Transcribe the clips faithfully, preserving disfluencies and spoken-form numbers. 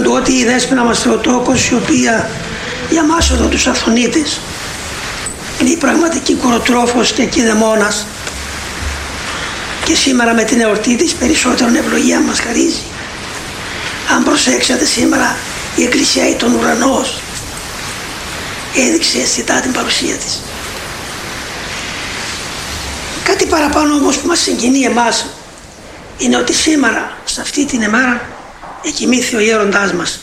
παντού ότι η Δέσποινα μας Θεοτόκος, η οποία για μας εδώ τους Αθωνίτες είναι η πραγματική κοροτρόφος και κηδεμόνας, και σήμερα με την εορτή της περισσότερον ευλογία μας χαρίζει. Αν προσέξατε, σήμερα η Εκκλησία ή τον ουρανός έδειξε αισθητά την παρουσία της. Κάτι παραπάνω όμως που μας συγκινεί εμάς είναι ότι σήμερα, σε αυτή την ημέρα, εκοιμήθη ο γέροντάς μας,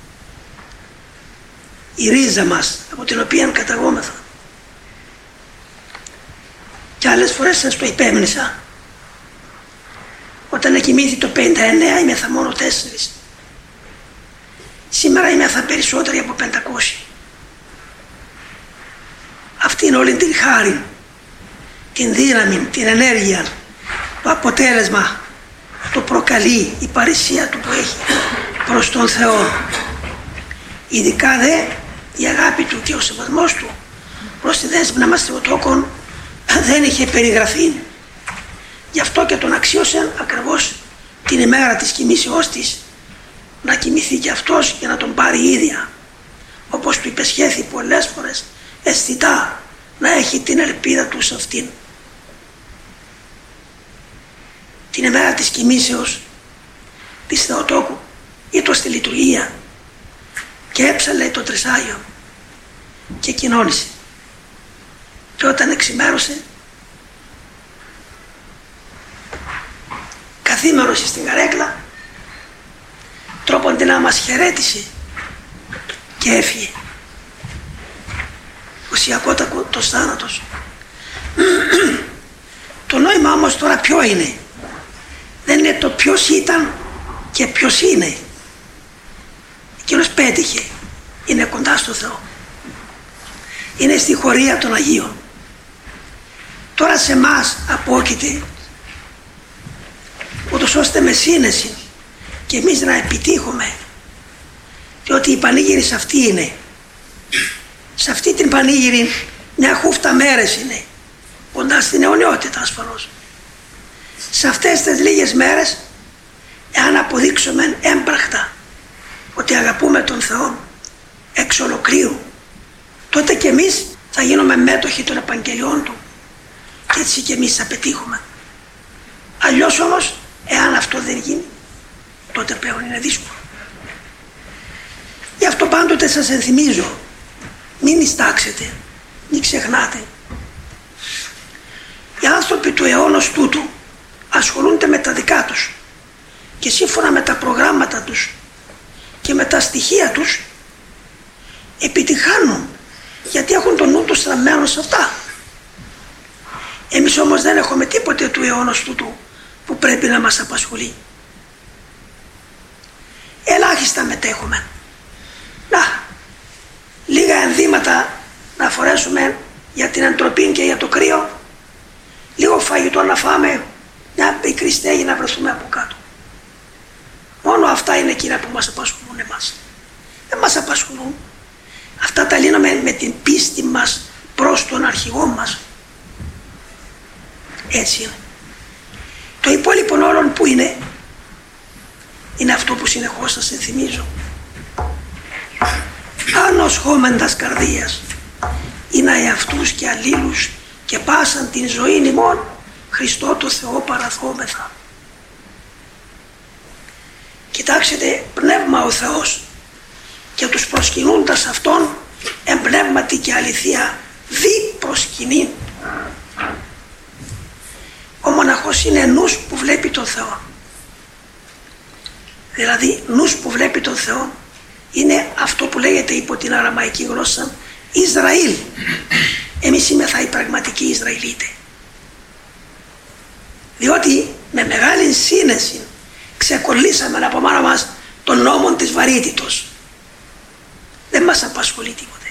η ρίζα μας από την οποία καταγόμεθα. Και άλλες φορές σας το υπέμνησα. Όταν εκοιμήθη το πενήντα εννέα ήμεθα μόνο τέσσερις. Σήμερα ήμεθα περισσότεροι από πεντακόσιοι. Αυτή είναι όλη την χάρη, την δύναμη, την ενέργεια, το αποτέλεσμα το προκαλεί η παρησία του που έχει προς τον Θεό. Ειδικά δε η αγάπη του και ο σεβασμός του προς τη Δέσποινα μας Θεοτόκον δεν είχε περιγραφεί. Γι' αυτό και τον αξίωσε ακριβώς την ημέρα της κοιμήσεώς της να κοιμηθεί και αυτός για να τον πάρει η ίδια, όπως του υπεσχέθη πολλές φορές αισθητά να έχει την ελπίδα του σε αυτήν. Την ημέρα της κοιμήσεως της Θεοτόκου ήτο στη λειτουργία και έψαλε το Τρισάγιο και κοινώνησε, και όταν εξημέρωσε καθήμερος στην καρέκλα τρόπον να μας χαιρέτησε και έφυγε. Ουσιακότατος θάνατος. Το νόημα όμως τώρα ποιο είναι? Δεν είναι το ποιος ήταν και ποιος είναι. Εκείνος πέτυχε, είναι κοντά στο Θεό, είναι στη χωρία των Αγίων. Τώρα σε εμάς απόκειται ούτως ώστε με σύνεση και εμείς να επιτύχουμε, διότι η πανήγυρη αυτή είναι. Σε αυτή την πανήγυρη μια χούφτα μέρες είναι, κοντά στην αιωνιότητα ασφαλώς. Σε αυτές τις λίγες μέρες, εάν αποδείξουμε έμπρακτα ότι αγαπούμε τον Θεό εξ ολοκλήρου, τότε και εμείς θα γίνουμε μέτοχοι των επαγγελιών Του και έτσι και εμείς θα πετύχουμε. Αλλιώς όμως, εάν αυτό δεν γίνει, τότε πλέον είναι δύσκολο. Γι' αυτό πάντοτε σας ενθυμίζω, μην ιστάξετε, μην ξεχνάτε. Οι άνθρωποι του αιώνος τούτου ασχολούνται με τα δικά τους και σύμφωνα με τα προγράμματα τους και με τα στοιχεία τους επιτυχάνουν, γιατί έχουν τον νου τους στραμμένο σε αυτά. Εμείς όμως δεν έχουμε τίποτε του αιώνος τούτου που πρέπει να μας απασχολεί. Ελάχιστα μετέχουμε. Να, λίγα ενδύματα να φορέσουμε για την εντροπή και για το κρύο, λίγο φαγητό να φάμε, μια πικρή στέγη να βρεθούμε από κάτω. Μόνο αυτά είναι εκείνα που μας απασχολούν εμάς. Δεν μας απασχολούν. Αυτά τα λύνουμε με την πίστη μας προς τον αρχηγό μας. Έτσι είναι. Το υπόλοιπο όλων που είναι, είναι αυτό που συνεχώς σας ενθυμίζω. Ανοσχόμεντας καρδίας, είναι εαυτούς και αλλήλους και πάσαν την ζωή ημών Χριστό το Θεό παραθόμεθα. Κοιτάξτε, πνεύμα ο Θεός και τους προσκυνούντας Αυτόν εμπνεύματι και αληθεία δι προσκυνήν. Ο μοναχός είναι νους που βλέπει τον Θεό. Δηλαδή νους που βλέπει τον Θεό είναι αυτό που λέγεται υπό την αραμαϊκή γλώσσα Ισραήλ. Εμείς είμεθα οι πραγματικοί Ισραηλίτες. Διότι με μεγάλη σύνεση ξεκολλήσαμε από πάνω μας τον νόμο της βαρύτητος. Δεν μας απασχολεί τίποτε.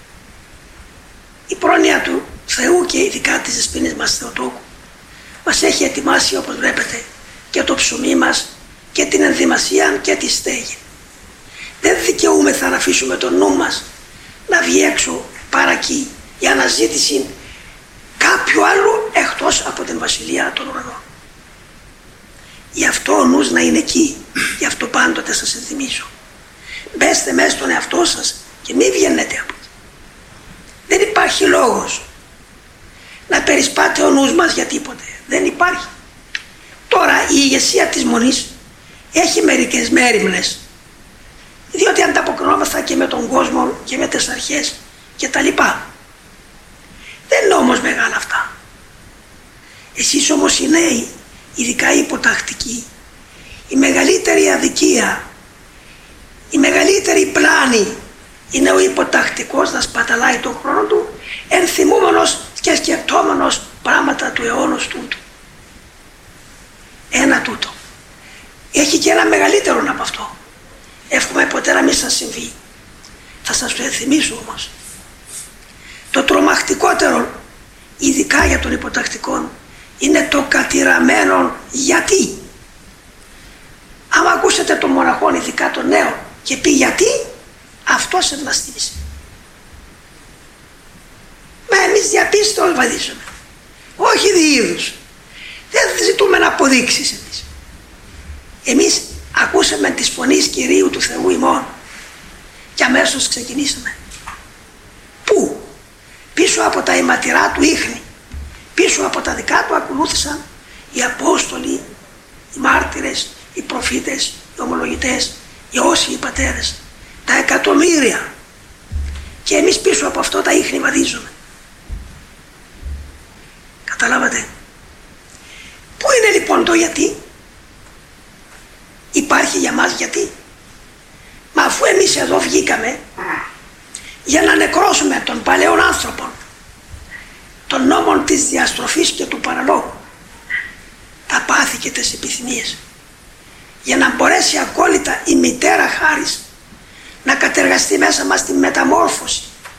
Η πρόνοια του Θεού και ειδικά της Δεσποινής μας Θεοτόκου μας έχει ετοιμάσει, όπως βλέπετε, και το ψωμί μας και την ενδυμασία και τη στέγη. Δεν δικαιούμεθα να αφήσουμε το νου μας να βγει έξω παρακεί για αναζήτηση κάποιου άλλου εκτός από την Βασιλεία των Ουρανών. Γι' αυτό ο νους να είναι εκεί, γι' αυτό πάντοτε σας ενθυμίζω. μπέστε μέσα στον εαυτό σας και μην βγαίνετε από εκεί. Δεν υπάρχει λόγος να περισπάτε ο νους μας για τίποτε. Δεν υπάρχει. Τώρα η ηγεσία της Μονής έχει μερικές μέριμνες, διότι ανταποκρινόμαστε και με τον κόσμο και με τις αρχές και τα λοιπά. Δεν είναι όμως μεγάλα αυτά. Εσείς όμως οι νέοι, ειδικά οι υποτακτικοί, η μεγαλύτερη αδικία, η μεγαλύτερη πλάνη είναι ο υποτακτικός να σπαταλάει τον χρόνο του ενθυμούμενος και σκεπτόμενος πράγματα του αιώνος τούτου. Ένα τούτο. Έχει και ένα μεγαλύτερο από αυτό. Εύχομαι ποτέ να μην σας συμβεί. Θα σας το ενθυμίσω όμως. Το τρομακτικότερο, ειδικά για τον υποτακτικό, είναι το κατηραμένο γιατί. Άμα ακούσετε τον μοναχόν, ειδικά τον νέο, και πει γιατί, αυτός ευλαστήμησε. Μα εμείς διαπίστως βαδίζουμε. Όχι διείδους. Δεν ζητούμε να αποδείξεις εμείς. Εμείς ακούσαμε τις φωνής Κυρίου του Θεού ημών και αμέσως ξεκινήσαμε. Πού? Πίσω από τα αιματηρά του ίχνη, πίσω από τα δικά του ακολούθησαν οι Απόστολοι, οι μάρτυρες, οι προφήτες, οι ομολογητές, οι όσοι οι πατέρες, τα εκατομμύρια. Και εμείς πίσω από αυτό τα ίχνη βαδίζουμε. Καταλάβατε? Πού είναι λοιπόν το γιατί? Υπάρχει για μας γιατί? Μα αφού εμείς εδώ βγήκαμε για να νεκρώσουμε τον παλαιόν άνθρωπο, των νόμων της διαστροφής και του παραλόγου, τα πάθη και τις επιθυμίες, για να μπορέσει ακόλυτα η μητέρα χάρις να κατεργαστεί μέσα μας τη μεταμόρφωση.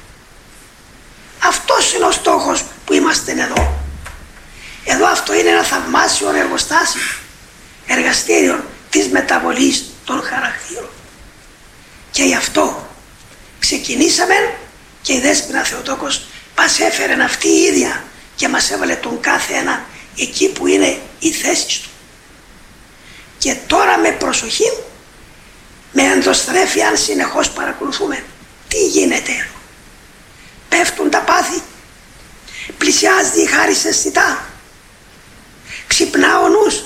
Αυτός είναι ο στόχος που είμαστε εδώ. Εδώ αυτό είναι ένα θαυμάσιο εργοστάσιο, εργαστήριο της μεταβολής των χαρακτήρων. Και γι' αυτό ξεκινήσαμε και η Δέσποινα Θεοτόκος μας έφερε αυτή η ίδια και μας έβαλε τον κάθε ένα εκεί που είναι η θέση του. Και τώρα με προσοχή, με ενδοστρέφεια, αν συνεχώς παρακολουθούμε τι γίνεται εδώ. Πέφτουν τα πάθη, πλησιάζει η χάρις αισθητά, ξυπνά ο νους,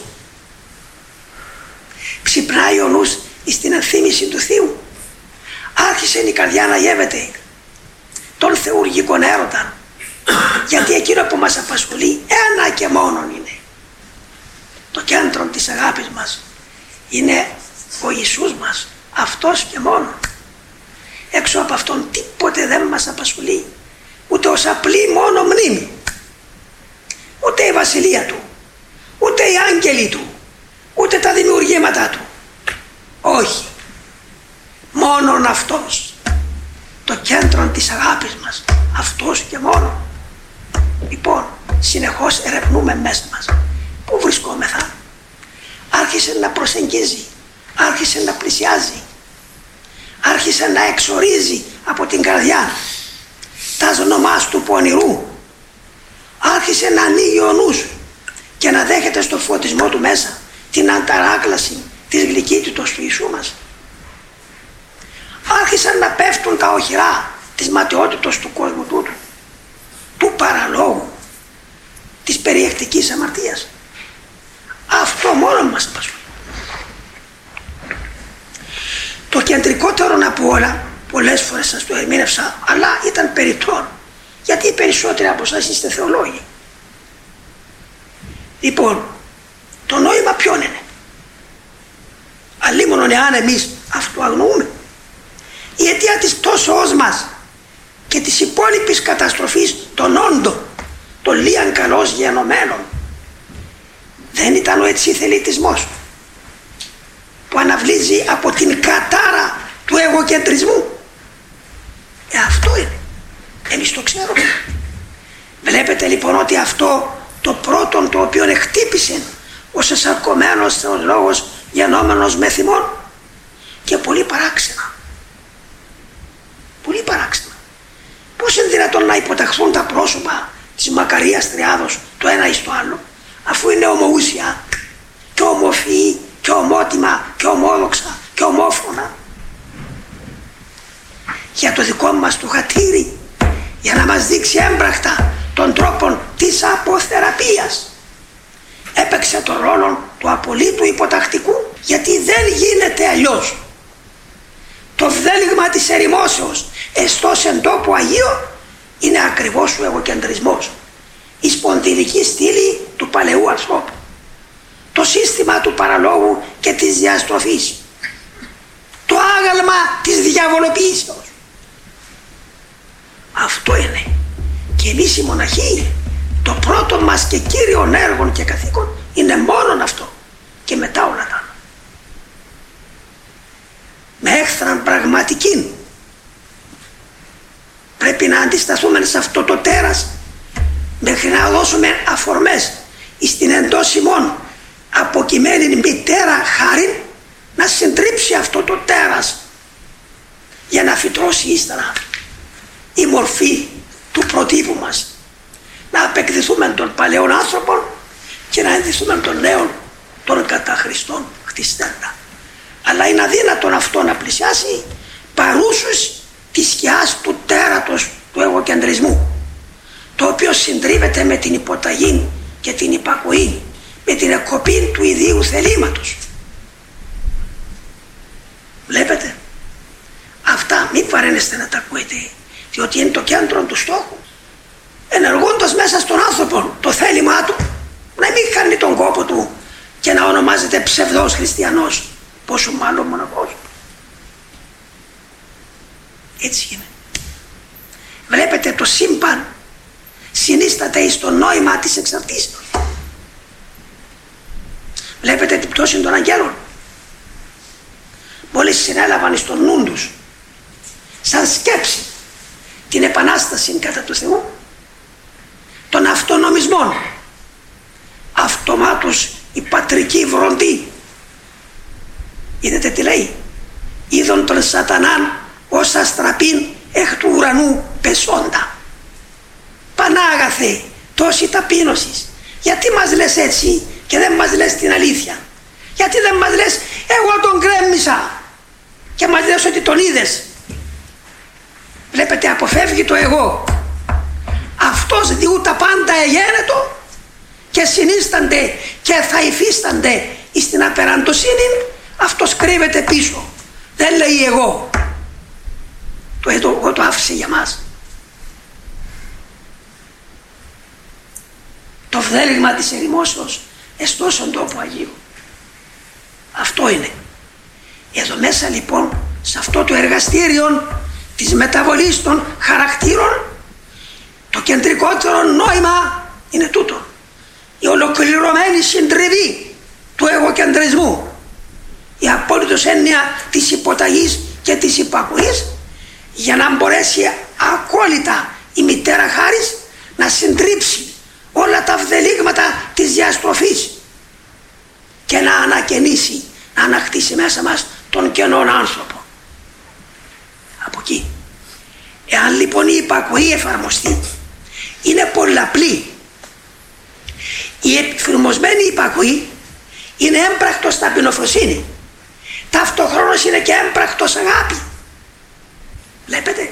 ξυπνάει ο νους στην ενθύμηση του Θείου. Άρχισε η καρδιά να γεύεται τον θεουργικόν έρωτα, γιατί εκείνο που μας απασχολεί ένα και μόνον είναι. Το κέντρο της αγάπης μας είναι ο Ιησούς μας, αυτός και μόνο. Έξω από αυτόν τίποτε δεν μας απασχολεί, ούτε ως απλή μόνο μνήμη, ούτε η βασιλεία του, ούτε οι άγγελοι του, ούτε τα δημιουργήματα του. Όχι, μόνον αυτός, το κέντρο της αγάπης μας, αυτός και μόνο. Λοιπόν, συνεχώς ερευνούμε μέσα μας πού βρισκόμεθα. Άρχισε να προσεγγίζει, άρχισε να πλησιάζει, άρχισε να εξορίζει από την καρδιά τα ζωνομάς του πονηρού, άρχισε να ανοίγει ο νους και να δέχεται στο φωτισμό του μέσα την ανταράκλαση της γλυκύτητος του Ιησού μας. Άρχισαν να πέφτουν τα οχυρά της ματαιότητος του κόσμου τούτου, του παραλόγου, της περιεκτικής αμαρτίας. Αυτό μόνο μας απασχολεί. Το κεντρικότερο από όλα, πολλές φορές σας το ερμήνευσα, αλλά ήταν περιττό, γιατί οι περισσότεροι από εσάς είστε θεολόγοι. Λοιπόν, το νόημα ποιον είναι? Αλλήμωνον εάν εμείς αυτό αγνοούμε. Η αιτία της πτώσεώς μας και της υπόλοιπης καταστροφής των όντων, των λίαν καλώς γενομένων, δεν ήταν ο ετσιθελιτισμός που αναβλύζει από την κατάρα του εγωκεντρισμού? Ε, αυτό είναι. Εμείς το ξέρουμε. Βλέπετε λοιπόν ότι αυτό το πρώτον το οποίο χτύπησε ως εσαρκωμένος θεολόγος γενόμενος με θυμόν, και πολύ παράξενα. Πολύ παράξενα. Πώς είναι δυνατόν να υποταχθούν τα πρόσωπα της μακαρίας τριάδος το ένα εις το άλλο, αφού είναι ομοούσια και ομοφυή και ομότιμα και ομόδοξα και ομόφωνα? για το δικό μας του χατήρι, για να μας δείξει έμπρακτα τον τρόπο της αποθεραπείας. Έπαιξε τον ρόλο του απολύτου υποτακτικού, γιατί δεν γίνεται αλλιώς. Το βδέλιγμα της ερημόσεως εστώς εν τόπο Αγίο είναι ακριβώς ο εγωκεντρισμός, η σπονδυλική στήλη του παλαιού ανθρώπου, το σύστημα του παραλόγου και της διαστροφής, το άγαλμα της διαβολοποίησεως. Αυτό είναι. Και εμείς οι μοναχοί, το πρώτο μας και κύριον έργο και καθήκον είναι μόνον αυτό, και μετά όλα τα άλλα. Με έχθραν πραγματική πρέπει να αντισταθούμε σε αυτό το τέρας, μέχρι να δώσουμε αφορμές στην εντός ημών αποκειμένη μητέρα χάριν να συντρίψει αυτό το τέρας, για να φυτρώσει ύστερα η μορφή του προτύπου μας, να απεκδηθούμε των παλαιών άνθρωπων και να ενδυθούμε των νέων, των κατά Χριστόν χτιστέντα. Αλλά είναι αδύνατον αυτό να πλησιάσει παρούσους της σκιάς του τέρατος του εγωκεντρισμού, το οποίο συντρίβεται με την υποταγή και την υπακοή, με την εκκοπή του ιδίου θελήματος. Βλέπετε, αυτά μην βαραίνεστε να τα ακούετε, διότι είναι το κέντρο του στόχου. Ενεργώντας μέσα στον άνθρωπο το θέλημά του, να μην χάνει τον κόπο του και να ονομάζεται ψευδός χριστιανός, πόσο μάλλον μοναχός. Έτσι είναι. Βλέπετε, το σύμπαν συνίσταται εις το νόημα της εξαρτήσεως. Βλέπετε την πτώση των αγγέλων. Μόλις συνέλαβαν εις τον νου τους σαν σκέψη την επανάσταση κατά του Θεού, των αυτονομισμών, αυτομάτως η πατρική βροντή. Είδατε τι λέει? Είδον τον σατανάν ως αστραπήν εκ του ουρανού πεσόντα. Πανάγαθε, τόση ταπείνωση. Γιατί μας λες έτσι και δεν μας λες την αλήθεια? Γιατί δεν μας λες εγώ τον γκρέμισα και μας λες ότι τον είδες? Βλέπετε, αποφεύγει το εγώ. Αυτός διού τα πάντα εγένετο και συνίστανται και θα υφίστανται εις την απεραντοσύνη, αυτός κρύβεται πίσω. Δεν λέει εγώ. Το εγώ το άφησε για μας. Το βδέλιγμα της ερημόσεως εστώσον τόπο Αγίου. Αυτό είναι. Εδώ μέσα λοιπόν, σε αυτό το εργαστήριο της μεταβολής των χαρακτήρων, το κεντρικότερο νόημα είναι τούτο. Η ολοκληρωμένη συντριβή του εγωκεντρισμού, η απόλυτος έννοια της υποταγής και της υπακοής, για να μπορέσει ακόλυτα η μητέρα χάρις να συντρίψει όλα τα βδελίγματα της διαστροφής και να ανακαινήσει, να ανακτήσει μέσα μας τον κενόν άνθρωπο. Από εκεί. Εάν λοιπόν η υπακοή εφαρμοστεί, είναι πολλαπλή. Η εφηρμοσμένη υπακοή είναι έμπρακτος ταπεινοφροσύνη, ταυτοχρόνως είναι και έμπρακτος αγάπη. Βλέπετε,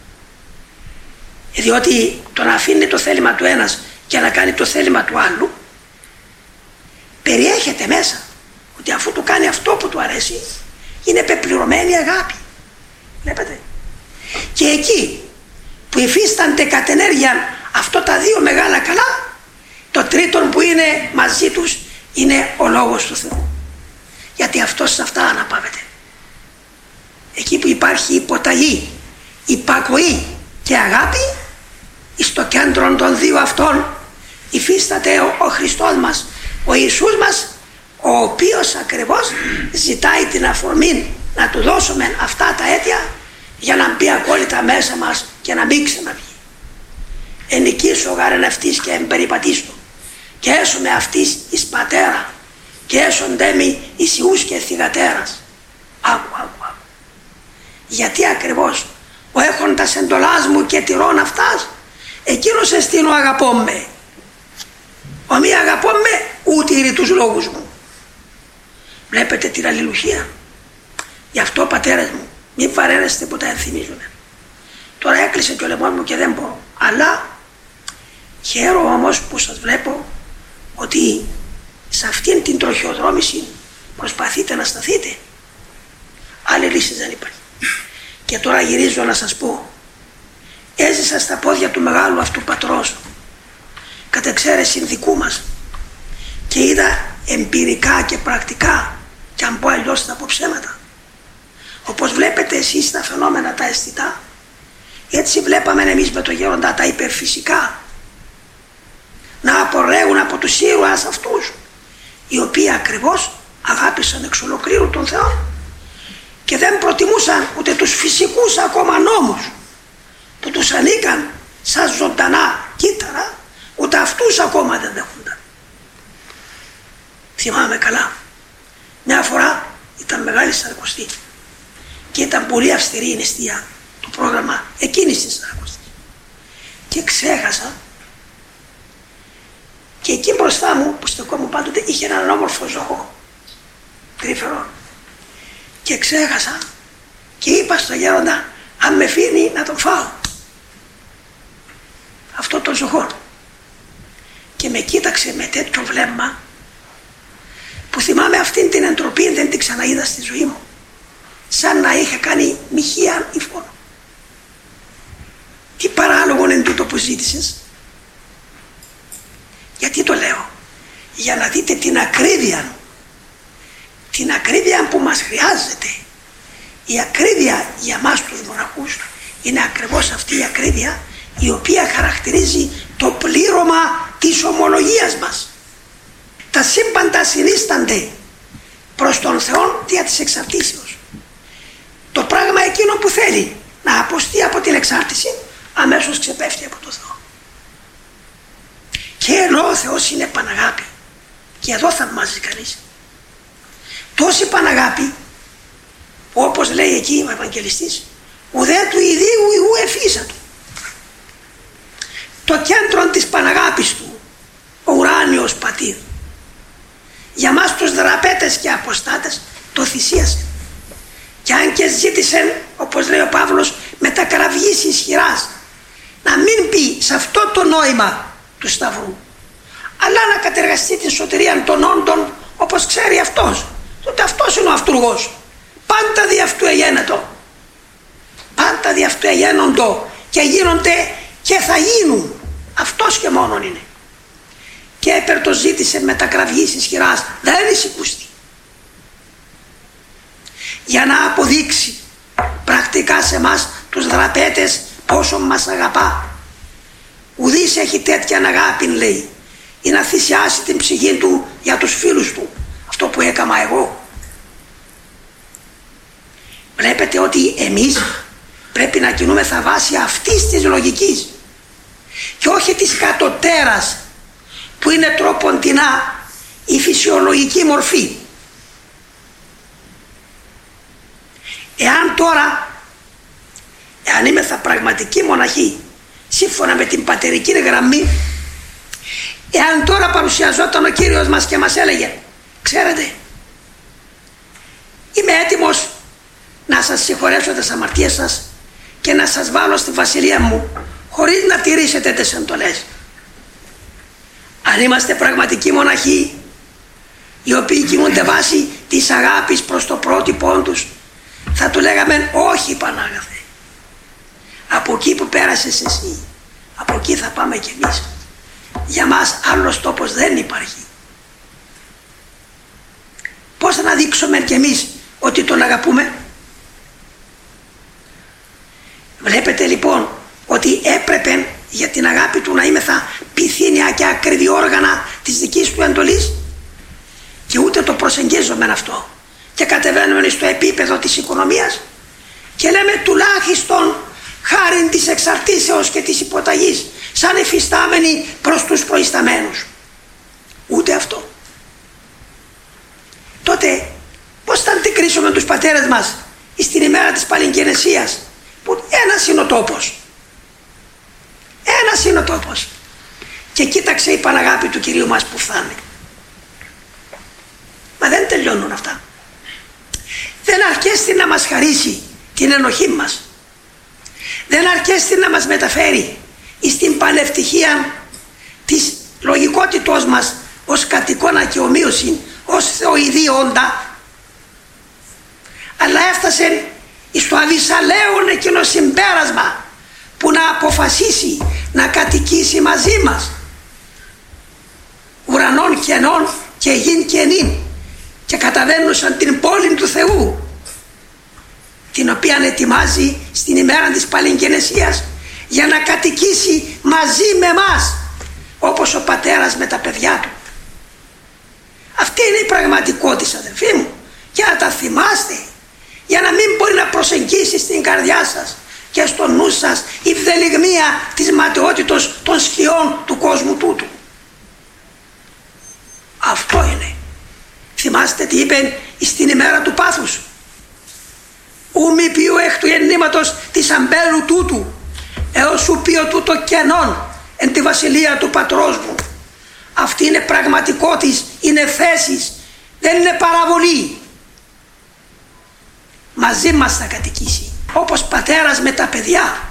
διότι το να αφήνει το θέλημα του ένας και να κάνει το θέλημα του άλλου, περιέχεται μέσα ότι αφού του κάνει αυτό που του αρέσει, είναι πεπληρωμένη αγάπη. Βλέπετε, και εκεί που υφίστανται κατ' ενέργεια αυτό τα δύο μεγάλα καλά, το τρίτον που είναι μαζί τους είναι ο λόγος του Θεού, γιατί αυτός σε αυτά αναπαύεται. Εκεί που υπάρχει υποταγή, υπακοή και αγάπη, στο κέντρο των δύο αυτών υφίσταται ο, ο Χριστός μας, ο Ιησούς μας, ο οποίος ακριβώς ζητάει την αφορμή να του δώσουμε αυτά τα αίτια για να μπει ακόλυτα μέσα μας και να μην ξαναβγεί. Ενικήσω γάρεν αυτής και εμπεριπατήσω και έσομαι αυτής εις πατέρα και έσονται μη εις ιούς και θυγατέρας. Άκου, άκου, άκου. Γιατί ακριβώς ο έχοντας εντολάς μου και τηρών αυτάς, εκείνος εστίνω αγαπώμε. Ο μη αγαπώμε ούτε ήρει τους λόγους μου. Βλέπετε την αλληλουχία. Γι' αυτό πατέρες μου, μην βαραίνεστε που τα ενθυμίζουμε. Τώρα έκλεισε και ο λαιμός μου και δεν μπορώ. Αλλά χαίρομαι όμως που σας βλέπω ότι σε αυτήν την τροχιοδρόμηση προσπαθείτε να σταθείτε. Άλλη λύση δεν υπάρχει. Και τώρα γυρίζω να σας πω, έζησα στα πόδια του μεγάλου αυτού πατρός, κατ' εξαίρεση δικού μας, και είδα εμπειρικά και πρακτικά, και αν πω αλλιώς θα πω ψέματα. Όπως βλέπετε εσείς τα φαινόμενα τα αισθητά, έτσι βλέπαμε εμείς με το γέροντα τα υπερφυσικά να απορρέουν από τους ήρωες αυτούς, οι οποίοι ακριβώς αγάπησαν εξ ολοκλήρου τον Θεό και δεν προτιμούσαν ούτε τους φυσικούς ακόμα νόμους που τους ανήκαν σαν ζωντανά κύτταρα, ούτε αυτούς ακόμα δεν δέχονταν. Θυμάμαι καλά, μια φορά ήταν μεγάλη Σαρακοστή και ήταν πολύ αυστηρή η νηστεία, το πρόγραμμα εκείνης της Σαρακοστής, και ξέχασα, και εκεί μπροστά μου που στεκόμουν πάντοτε είχε έναν όμορφο ζωγό τρυφερό, και ξέχασα και είπα στο γέροντα αν με αφήνει να τον φάω αυτό το ζωγό, και με κοίταξε με τέτοιο βλέμμα που θυμάμαι αυτήν την εντροπή δεν την ξαναείδα στη ζωή μου, σαν να είχε κάνει μοιχεία υφόνο. Τι παράλογο είναι τούτο που ζήτησες? Γιατί το λέω? Για να δείτε την ακρίβεια, την ακρίβεια που μας χρειάζεται. Η ακρίβεια για μας τους μοναχούς είναι ακριβώς αυτή η ακρίβεια η οποία χαρακτηρίζει το πλήρωμα της ομολογίας μας. Τα σύμπαντα συνίστανται προς τον Θεό δια της εξαρτήσεως. Το πράγμα εκείνο που θέλει να αποστεί από την εξάρτηση αμέσως ξεπέφτει από το Θεό. Και ενώ ο Θεός είναι Παναγάπη, και εδώ θαυμάζει κανείς, τόση Παναγάπη που όπως λέει εκεί ο Ευαγγελιστής, ουδέ του ιδίου ιού εφίσατο. Το κέντρο της Παναγάπης του, ο ουράνιος πατήρ, για μας τους δραπέτες και αποστάτες το θυσίασε. Και αν και ζήτησε, όπως λέει ο Παύλος, με τα κραυγής ισχυράς, να μην πει σε αυτό το νόημα του Σταυρού, αλλά να κατεργαστεί την σωτηρία των όντων όπως ξέρει αυτός, τότε αυτός είναι ο αυτούργος. Πάντα δι' αυτού εγένετο, πάντα δι' αυτού εγένοντο, και γίνονται και θα γίνουν, αυτός και μόνον είναι. Και έπερ το ζήτησε με τα κραυγής ισχυράς, δεν εισηκούστη, για να αποδείξει πρακτικά σε μας τους δραπέτες πόσο μας αγαπά. Ουδής έχει τέτοια αγάπη, λέει, ή να θυσιάσει την ψυχή του για τους φίλους του, αυτό που έκαμα εγώ. Βλέπετε ότι εμείς πρέπει να κινούμεθα βάσει αυτής της λογικής και όχι της κατωτέρας που είναι τροποντινά η φυσιολογική μορφή. Εάν τώρα, εάν είμεθα πραγματικοί μοναχοί σύμφωνα με την πατερική γραμμή, εάν τώρα παρουσιαζόταν ο Κύριος μας και μας έλεγε, ξέρετε, είμαι έτοιμος να σας συγχωρέσω τις αμαρτίες σας και να σας βάλω στη βασιλεία μου χωρίς να τηρήσετε τις εντολές. Αν είμαστε πραγματικοί μοναχοί, οι οποίοι κινούνται βάσει της αγάπης προς το πρότυπό τους, θα του λέγαμε όχι Πανάγαθε, από εκεί που πέρασες εσύ, από εκεί θα πάμε κι εμείς. Για μας άλλος τόπος δεν υπάρχει. Πώς θα να δείξουμε κι εμείς ότι τον αγαπούμε? Βλέπετε λοιπόν ότι έπρεπε για την αγάπη του να είμεθα πυθύνια και ακριβή όργανα της δικής του εντολής, και ούτε το προσεγγίζουμε αυτό, και κατεβαίνουμε στο επίπεδο της οικονομίας και λέμε τουλάχιστον χάριν της εξαρτήσεως και της υποταγής σαν εφιστάμενοι προς τους προϊσταμένους. Ούτε αυτό. Τότε πώς θα αντικρίσουμε τους πατέρες μας στην ημέρα της παλιγγενεσίας, που ένας είναι ο τόπος, ένας είναι ο τόπος, και κοίταξε η Παναγάπη του Κυρίου μας που φτάνει. Μα δεν τελειώνουν αυτά. Δεν αρκέστη να μας χαρίσει την ενοχή μας, δεν αρκέστη να μας μεταφέρει στην πανευτυχία της λογικότητός μας ως κατοικώνα και ομοίωση, ως θεοειδή όντα, αλλά έφτασε στο αβυσαλαίον εκείνο συμπέρασμα που να αποφασίσει να κατοικήσει μαζί μας, ουρανών κενών και γην κενήν, και καταβαίνουσαν την πόλη του Θεού, την οποία ετοιμάζει στην ημέρα της παλιγγενεσίας για να κατοικήσει μαζί με μας, όπως ο πατέρας με τα παιδιά του. Αυτή είναι η πραγματικότητα, αδελφοί μου, για να τα θυμάστε, για να μην μπορεί να προσεγγίσει στην καρδιά σας και στο νου σας η βδελιγμία της ματαιότητος των σκιών του κόσμου τούτου. Αυτό είναι. Θυμάστε τι είπε στην ημέρα του πάθους? Ου μη ποιου εκ του γεννήματος της αμπέλου τούτου, έως σου πει τούτο κενόν εν τη βασιλεία του πατρός μου. Αυτή είναι πραγματικότης, είναι θέσεις, δεν είναι παραβολή. Μαζί μας θα κατοικήσει, όπως πατέρας με τα παιδιά.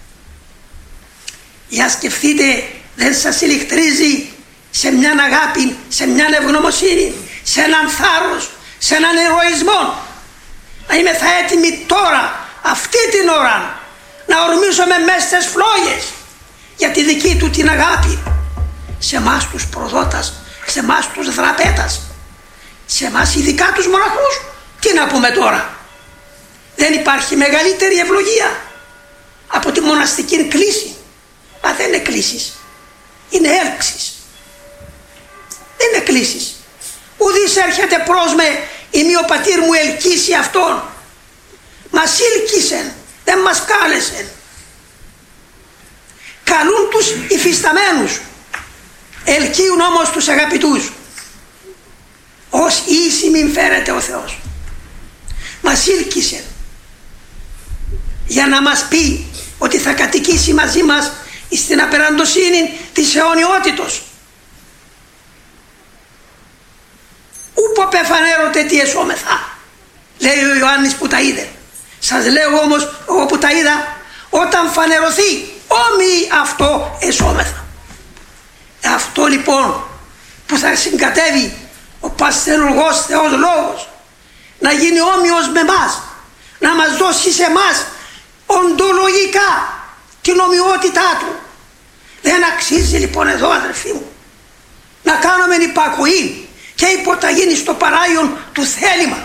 Για σκεφτείτε, δεν σας ηλεκτρίζει σε μια αγάπη, σε μια ευγνωμοσύνη, σε έναν θάρρος, σε έναν ηρωισμό, να είμαι θα έτοιμη τώρα, αυτή την ώρα, να ορμήσουμε μέσα στις φλόγες για τη δική του την αγάπη, σε εμάς τους προδότας, σε εμάς τους δραπέτας, σε εμάς ειδικά τους μοναχούς. Τι να πούμε τώρα? Δεν υπάρχει μεγαλύτερη ευλογία από τη μοναστική κλίση. Μα δεν είναι κλίσεις, είναι έλξεις. Δεν είναι κλίσεις. Ουδής έρχεται προς με, ημί ο πατήρ μου ελκύσει αυτόν. Μας ήλκησεν, δεν μας κάλεσεν. Καλούν τους υφισταμένους, ελκύουν όμως τους αγαπητούς. Ως ίση μην φέρεται ο Θεός. Μας ήλκησε για να μας πει ότι θα κατοικήσει μαζί μας στην απεραντοσύνη της αιωνιότητος. Ούπο πεφανέρωτε τι εσώμεθα, λέει ο Ιωάννης που τα είδε. Σας λέω όμως εγώ που τα είδα, όταν φανερωθεί όμοιοι αυτό εσώμεθα. Αυτό λοιπόν που θα συγκατεύει ο πασθενουργός Θεός Λόγος, να γίνει όμοιος με μας, να μας δώσει σε μας οντολογικά την ομοιότητά του. Δεν αξίζει λοιπόν εδώ, αδελφοί μου, να κάνουμε υπακοή και υποταγή στο παράιον του θέλημα.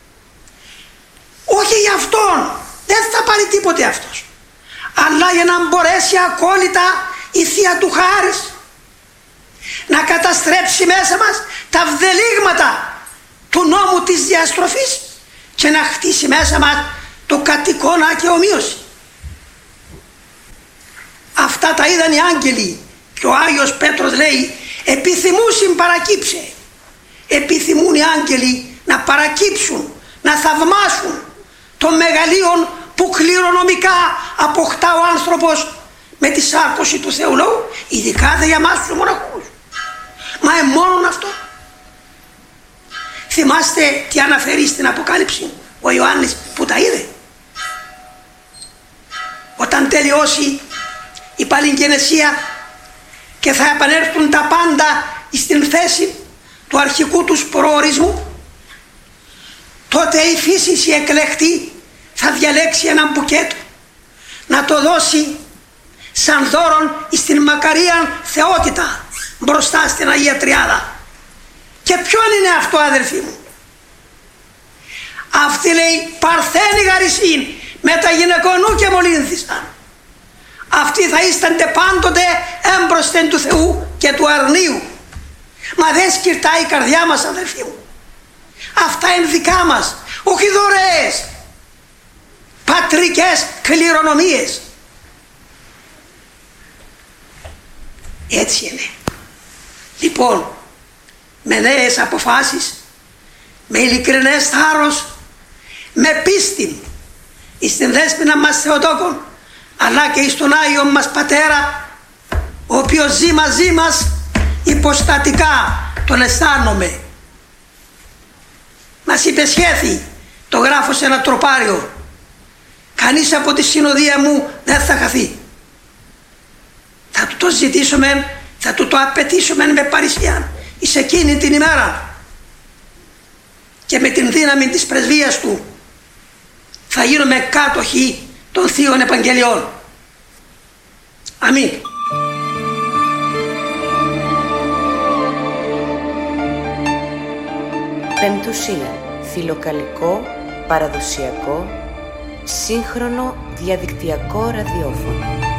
Όχι για αυτόν, δεν θα πάρει τίποτε αυτός, αλλά για να μπορέσει ακόλυτα η Θεία του χάρις να καταστρέψει μέσα μας τα βδελίγματα του νόμου της διαστροφής και να χτίσει μέσα μας το κατοικώνα και ομοίωση. Αυτά τα είδαν οι άγγελοι και ο Άγιος Πέτρος λέει επιθυμούσιν παρακύψε. Επιθυμούν οι άγγελοι να παρακύψουν, να θαυμάσουν το μεγαλείον που κληρονομικά αποκτά ο άνθρωπος με τη σάρκωση του Θεού Λόγου, ειδικά δε για εμάς τους μοναχούς. Μα εμόνον αυτό. Θυμάστε τι αναφέρει στην Αποκάλυψη ο Ιωάννης που τα είδε? Όταν τελειώσει η παλιγγενεσία και θα επανέλθουν τα πάντα στην θέση του αρχικού τους προορισμού, τότε η φύση η εκλεκτή θα διαλέξει έναν μπουκέτο να το δώσει σαν δώρον στην μακαρίαν θεότητα μπροστά στην Αγία Τριάδα. Και ποιον είναι αυτό, αδερφοί μου? Αυτή λέει παρθένη γαρισίν με τα γυναικονού και μολύνθησαν. Αυτοί θα ίστανται πάντοτε έμπροσθεν του Θεού και του αρνίου. Μα δεν σκυρτάει η καρδιά μας, αδερφοί μου. Αυτά είναι δικά μας, όχι δωρεές, πατρικές κληρονομίες. Έτσι είναι. Λοιπόν, με νέες αποφάσεις, με ειλικρινές θάρρος, με πίστη στην Δέσποινα μας Θεοτόκον, αλλά και στον Άγιο μας Πατέρα, ο οποίος ζει μαζί μας υποστατικά, τον αισθάνομαι. Μας υπεσχέθη, το γράφω σε ένα τροπάριο, κανείς από τη συνοδεία μου δεν θα χαθεί. Θα του το ζητήσουμε, θα του το απαιτήσουμε με παρησία εις εκείνη την ημέρα και με την δύναμη της πρεσβείας του θα γίνουμε κάτοχοι των Θείων Επαγγελιών. Αμήν. Πεμπτουσία, φιλοκαλικό, παραδοσιακό, σύγχρονο διαδικτυακό ραδιόφωνο.